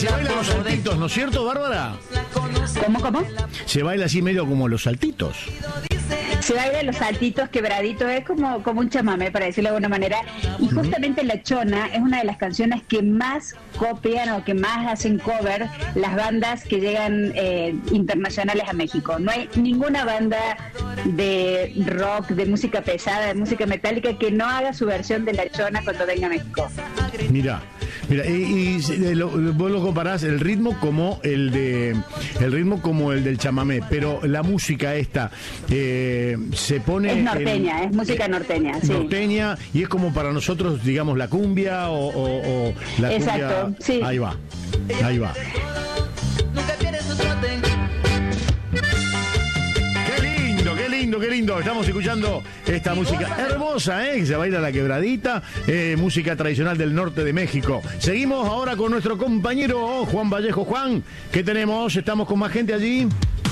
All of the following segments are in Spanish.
se bailan los saltitos, ¿no es cierto, Bárbara? ¿Cómo? Se baila así medio como los saltitos. Se bailan los saltitos, quebraditos, es como un chamamé, para decirlo de alguna manera. Y justamente La Chona es una de las canciones que más copian o que más hacen cover las bandas que llegan internacionales a México. No hay ninguna banda de rock, de música pesada, de música metálica que no haga su versión de La Chona cuando venga a México. Mira, vos lo comparás el ritmo como el del chamamé, pero la música esta se pone es norteña, es música norteña, sí. Norteña, y es como para nosotros, digamos, la cumbia o la exacto, cumbia. Sí. Ahí va. Qué lindo, estamos escuchando esta música hermosa, que se baila la quebradita, música tradicional del norte de México. Seguimos ahora con nuestro compañero Juan Vallejo. Juan, ¿qué tenemos? ¿Estamos con más gente allí?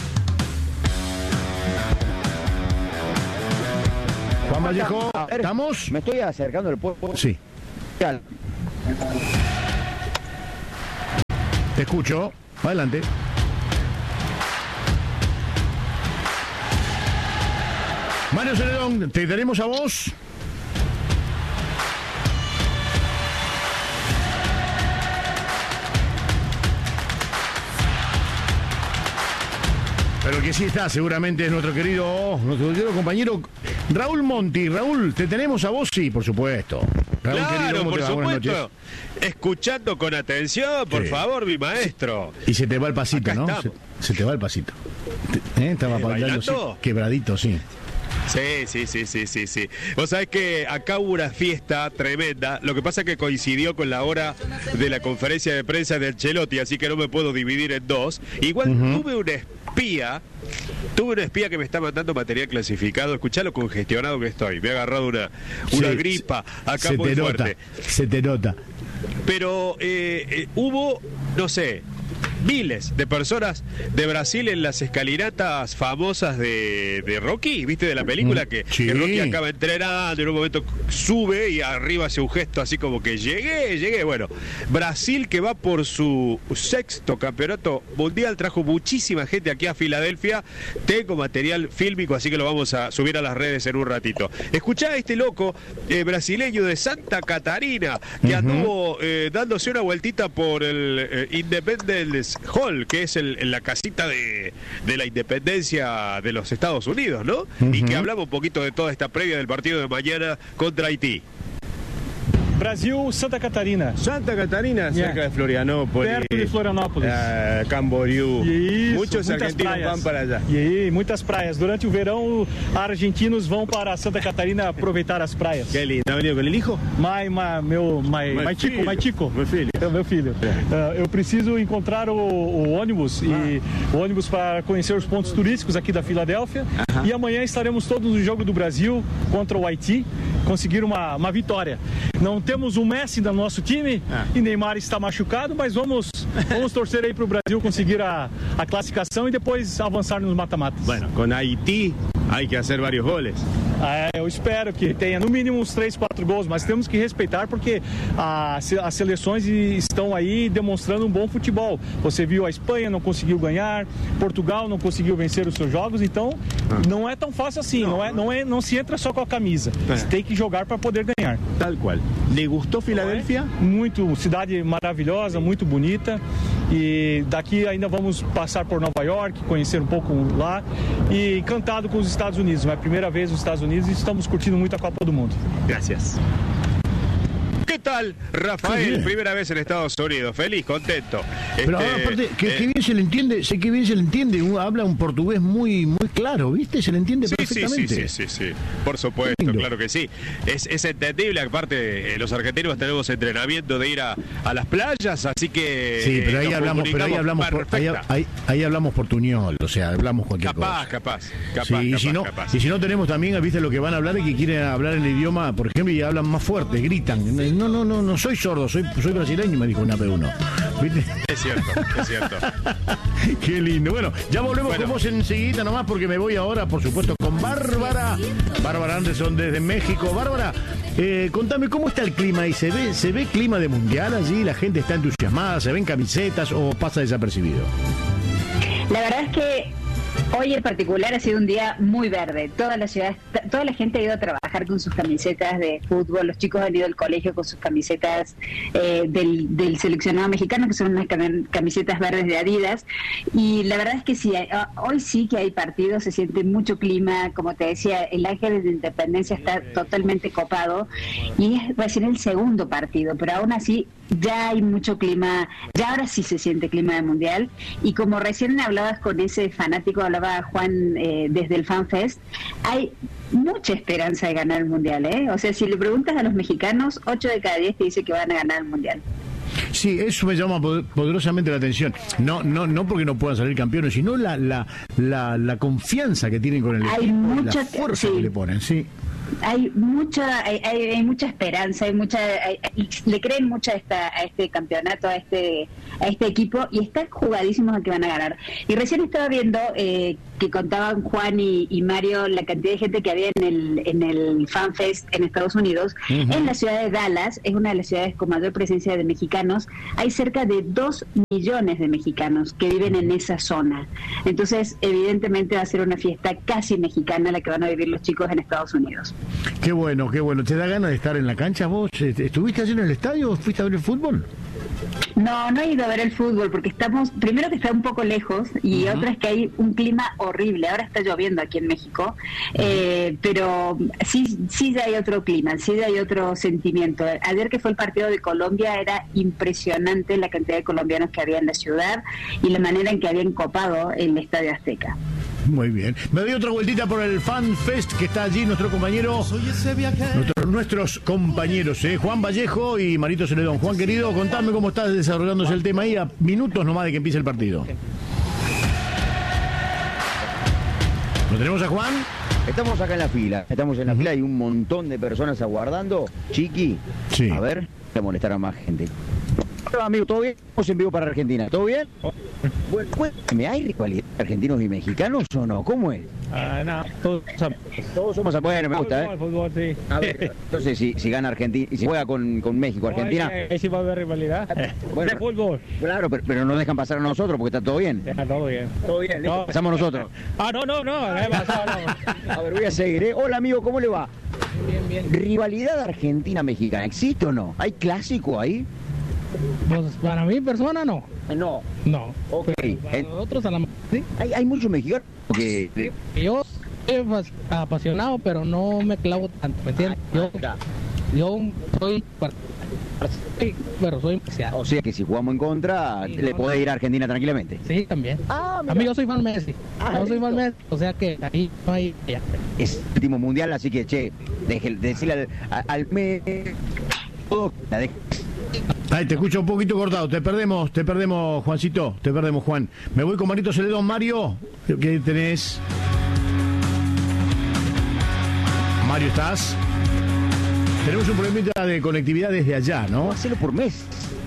Juan Vallejo, ¿estamos? Me estoy acercando al pueblo. Sí. Te escucho, adelante. Mario Celedón, te tenemos a vos. Pero el que sí está seguramente es nuestro querido compañero Raúl Monti. Raúl, te tenemos a vos, sí, por supuesto. Raúl, claro, querido, por supuesto. Escuchando con atención, por favor, mi maestro. Y se te va el pasito, acá, ¿no? Se te va el pasito. Estaba bailando quebradito, sí. Sí. Vos sabés que acá hubo una fiesta tremenda. Lo que pasa es que coincidió con la hora de la conferencia de prensa del Chelotti, así que no me puedo dividir en dos. Igual tuve un espía que me está mandando material clasificado. Escuchá lo congestionado que estoy. Me ha agarrado una gripa acá muy fuerte. Se te nota. Pero hubo, no sé, miles de personas de Brasil en las escalinatas famosas de Rocky, ¿viste? De la película que Rocky acaba entrenando, en un momento sube y arriba hace un gesto así como que llegué. Bueno, Brasil, que va por su 6º campeonato mundial, trajo muchísima gente aquí a Filadelfia. Tengo material fílmico, así que lo vamos a subir a las redes en un ratito. Escuchá a este loco brasileño de Santa Catarina que anduvo dándose una vueltita por el Independence Hall, que es la casita de la independencia de los Estados Unidos, ¿no? Y que hablamos un poquito de toda esta previa del partido de mañana contra Haití. Brasil, Santa Catarina. Santa Catarina, cerca de Florianópolis. Perto de Florianópolis. Camboriú. Isso, muitos argentinos praias. vão para allá. E muitas praias. Durante o verão, argentinos vão para Santa Catarina aproveitar as praias. Que lindo. ¿Ha venido con el hijo? Chico. Meu filho. Eu preciso encontrar o ônibus e o ônibus para conhecer os pontos turísticos aqui da Filadélfia. E amanhã estaremos todos no jogo do Brasil contra o Haiti, conseguir uma vitória. Não temos o Messi no nosso time e Neymar está machucado, mas vamos torcer aí para o Brasil conseguir a classificação e depois avançar nos mata-matas. Bueno, com Haiti hay que hacer varios goles. Eu espero que tenha no mínimo uns 3, 4 gols, mas temos que respeitar porque as seleções estão aí demonstrando um bom futebol. Você viu a Espanha não conseguiu ganhar, Portugal não conseguiu vencer os seus jogos, então não é tão fácil assim, não se entra só com a camisa. Você tem que jogar para poder ganhar. Tal qual. ¿Le gustou Filadélfia? Muito, cidade maravilhosa, muito bonita. E daqui ainda vamos passar por Nova York, conhecer um pouco lá e encantado com os Estados Unidos. É a primeira vez nos Estados Unidos e estamos curtindo muito a Copa do Mundo. Gracias. ¿Qué tal, Rafael? Primera vez en Estados Unidos, feliz, contento. Pero aparte, que bien se le entiende, habla un portugués muy claro, ¿viste? Se le entiende perfectamente. Sí, por supuesto, claro que sí. Es entendible, aparte, los argentinos tenemos entrenamiento de ir a las playas, así que... Sí, pero ahí hablamos portuñol, o sea, hablamos cualquier cosa. Capaz. Y si no tenemos también, ¿viste? Lo que van a hablar es que quieren hablar el idioma, por ejemplo, y hablan más fuerte, gritan. No soy sordo, soy brasileño, me dijo una P1. ¿Viste? Es cierto, es cierto. Qué lindo. Bueno, ya volvemos con vos enseguida nomás porque me voy ahora, por supuesto, con Bárbara. Bárbara Anderson desde México. Bárbara, contame, ¿cómo está el clima ahí? ¿Se ve clima de mundial allí? ¿La gente está entusiasmada? ¿Se ven camisetas o pasa desapercibido? La verdad es que hoy en particular ha sido un día muy verde. Toda la ciudad, toda la gente ha ido a trabajar con sus camisetas de fútbol. Los chicos han ido al colegio con sus camisetas del seleccionado mexicano, que son unas camisetas verdes de Adidas. Y la verdad es que sí, hoy sí que hay partidos, se siente mucho clima. Como te decía, el Ángel de Independencia está totalmente copado y es recién el segundo partido, pero aún así ya hay mucho clima, ya ahora sí se siente clima de mundial. Y como recién hablabas con ese fanático, hablaba Juan desde el FanFest, hay mucha esperanza de ganar el mundial, O sea, si le preguntas a los mexicanos, 8 de cada 10 te dice que van a ganar el mundial. Sí, eso me llama poderosamente la atención. No porque no puedan salir campeones, sino la confianza que tienen con el equipo, la fuerza que le ponen, sí. Hay mucha esperanza, le creen mucho a este campeonato, a este equipo, y están jugadísimos a que van a ganar. Y recién estaba viendo que contaban Juan y Mario la cantidad de gente que había en el FanFest en Estados Unidos. En la ciudad de Dallas, es una de las ciudades con mayor presencia de mexicanos, hay cerca de 2 millones de mexicanos que viven en esa zona. Entonces, evidentemente va a ser una fiesta casi mexicana la que van a vivir los chicos en Estados Unidos. Qué bueno, qué bueno. ¿Te da ganas de estar en la cancha vos? ¿Estuviste allí en el estadio o fuiste a ver el fútbol? No he ido a ver el fútbol porque primero que está un poco lejos y otra es que hay un clima horrible. Ahora está lloviendo aquí en México, pero sí ya hay otro clima, sí ya hay otro sentimiento. Ayer que fue el partido de Colombia era impresionante la cantidad de colombianos que había en la ciudad y la manera en que habían copado el Estadio Azteca. Muy bien. Me doy otra vueltita por el FanFest que está allí nuestro compañero, nuestros compañeros, Juan Vallejo y Marito Celedón. Juan, querido, contame cómo está desarrollándose el tema ahí a minutos nomás de que empiece el partido. ¿Lo tenemos a Juan? Estamos acá en la fila, hay un montón de personas aguardando. Chiqui, sí. A ver, voy a molestar a más gente. Hola, amigo, ¿todo bien? Estamos en vivo para Argentina, ¿todo bien? Bueno, cuéntame, ¿hay rivalidad argentinos y mexicanos o no? ¿Cómo es? No, todos somos bueno, me gusta, el fútbol, sí. A ver, entonces si gana Argentina, y si juega con México, Argentina... Ahí sí va a haber rivalidad. Bueno, de fútbol. Claro, pero no dejan pasar a nosotros porque está todo bien. Todo bien. Todo bien, no. Pasamos nosotros. No. A ver, voy a seguir, Hola, amigo, ¿cómo le va? Bien. ¿Rivalidad argentina-mexicana existe o no? ¿Hay clásico ahí? Pues para mi persona no. No. Ok. Para nosotros a la ¿sí? Hay muchos mexicanos que... Yo soy apasionado, pero no me clavo tanto, ¿me entiendes? Yo soy pero soy especial. O sea que si jugamos en contra, sí, le podés ir a Argentina tranquilamente. Sí, también. Amigo, soy fan Messi. Soy fan Messi, o sea que ahí no hay... Es el último mundial, así que, decirle al Ay, te escucho un poquito cortado, te perdemos, Juancito, te perdemos, Juan. Me voy con Marito Celedón. Mario, ¿qué tenés? Mario, ¿estás? Tenemos un problemita de conectividad desde allá, ¿no? Hacelo por mes.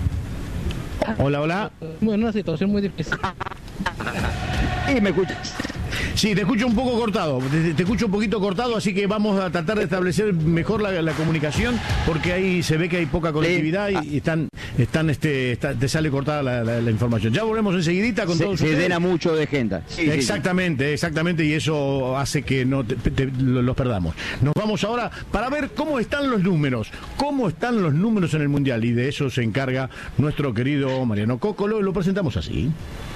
Hola. Bueno, una situación muy difícil. ¿Me escuchas? Sí, te escucho un poco cortado, te escucho un poquito cortado, así que vamos a tratar de establecer mejor la comunicación, porque ahí se ve que hay poca conectividad y te sale cortada la información. Ya volvemos enseguidita con todos ustedes. Se llena mucho de gente. Sí, exactamente, y eso hace que no los perdamos. Nos vamos ahora para ver cómo están los números en el Mundial, y de eso se encarga nuestro querido Mariano Cocolo, y lo presentamos así.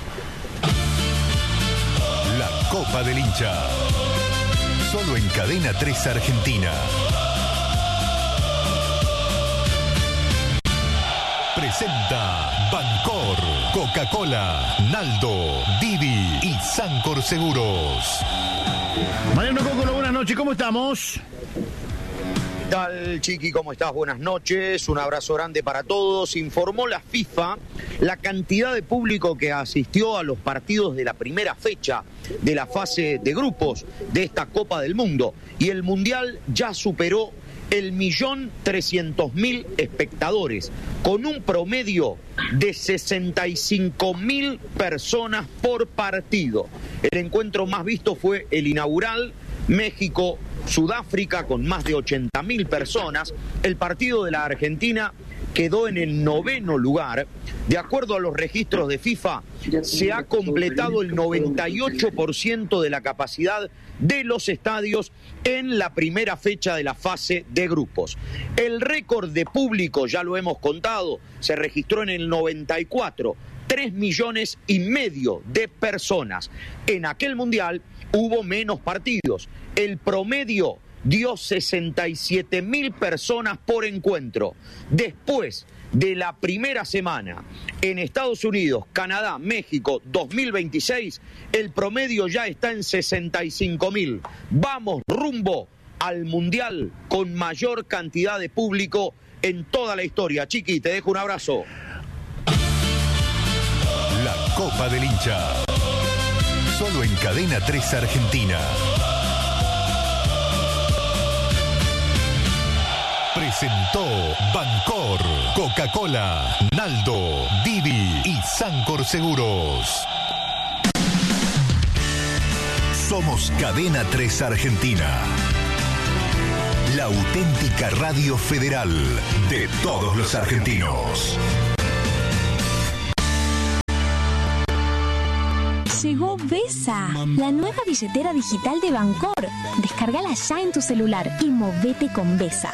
Copa del Hincha. Solo en Cadena 3 Argentina. Presenta Bancor, Coca-Cola, Naldo, Didi y Sancor Seguros. Mariano Cocolo, buenas noches, ¿cómo estamos? ¿Qué tal, Chiqui? ¿Cómo estás? Buenas noches, un abrazo grande para todos. Informó la FIFA la cantidad de público que asistió a los partidos de la primera fecha de la fase de grupos de esta Copa del Mundo. Y el Mundial ya superó 1.300.000 espectadores, con un promedio de 65.000 personas por partido. El encuentro más visto fue el inaugural, México-Sudáfrica, con más de 80.000 personas. El partido de la Argentina quedó en el 9º lugar. De acuerdo a los registros de FIFA, se ha completado el 98% de la capacidad de los estadios en la primera fecha de la fase de grupos. El récord de público, ya lo hemos contado, se registró en el 94, 3,5 millones de personas. En aquel mundial hubo menos partidos. El promedio dio 67.000 personas por encuentro. Después de la primera semana en Estados Unidos, Canadá, México 2026, el promedio ya está en 65.000. Vamos rumbo al mundial con mayor cantidad de público en toda la historia. Chiqui, te dejo un abrazo. La Copa del Hincha. Solo en Cadena 3 Argentina. Presentó Bancor, Coca-Cola, Naldo, Didi y Sancor Seguros. Somos Cadena 3 Argentina. La auténtica radio federal de todos los argentinos. Llegó Vesa, la nueva billetera digital de Bancor. Descárgala ya en tu celular y movete con Vesa.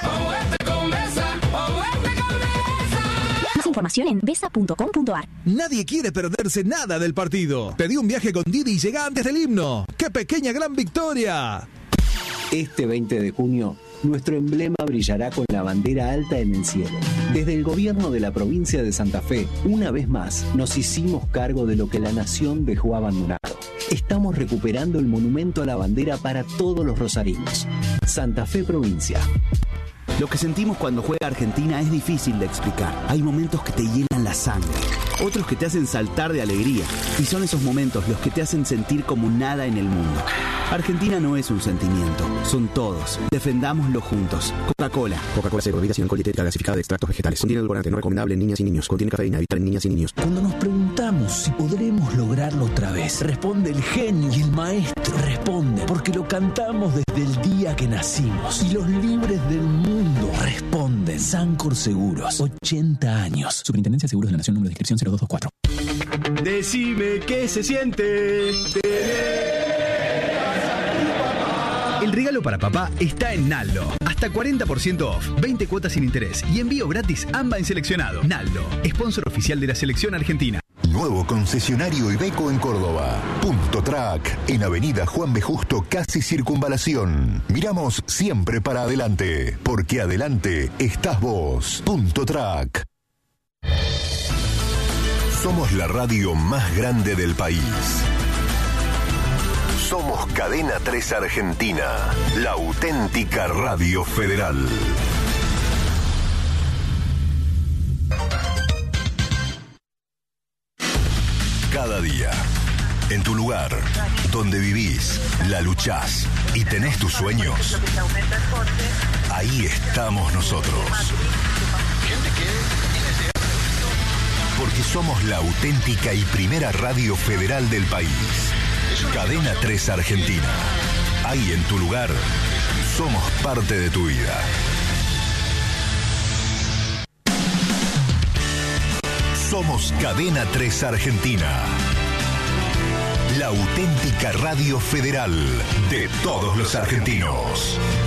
Más información en vesa.com.ar. Nadie quiere perderse nada del partido. Pedí un viaje con Didi y llega antes del himno. ¡Qué pequeña gran victoria! Este 20 de junio, nuestro emblema brillará con la bandera alta en el cielo. Desde el gobierno de la provincia de Santa Fe, una vez más, nos hicimos cargo de lo que la nación dejó abandonado. Estamos recuperando el monumento a la bandera para todos los rosarinos. Santa Fe Provincia. Lo que sentimos cuando juega Argentina es difícil de explicar. Hay momentos que te llenan la sangre, otros que te hacen saltar de alegría. Y son esos momentos los que te hacen sentir como nada en el mundo. Argentina no es un sentimiento, son todos. Defendámoslo juntos. Coca-Cola. Coca-Cola Cero, bebida sin alcohol y dietética gasificada de extractos vegetales. Contiene edulcorante no recomendable en niñas y niños. Contiene cafeína, vital en niñas y niños. Cuando nos preguntamos si podremos lograrlo otra vez, responde el genio y el maestro. Responde porque lo cantamos desde el día que nacimos. Y los libres del mundo responden. Sancor Seguros, 80 años. Superintendencia de Seguros de la Nación, número de inscripción 0224. Decime qué se siente El regalo para papá está en Naldo. Hasta 40% off, 20 cuotas sin interés y envío gratis AMBA en seleccionado. Naldo, sponsor oficial de la selección argentina. Nuevo concesionario Iveco en Córdoba. Punto Track, en Avenida Juan B. Justo, casi Circunvalación. Miramos siempre para adelante, porque adelante estás vos. Punto Track. Somos la radio más grande del país. Somos Cadena 3 Argentina, la auténtica radio federal. Cada día, en tu lugar, donde vivís, la luchás y tenés tus sueños, ahí estamos nosotros. Porque somos la auténtica y primera radio federal del país. Cadena 3 Argentina. Ahí en tu lugar, somos parte de tu vida. Somos Cadena 3 Argentina. La auténtica radio federal de todos los argentinos.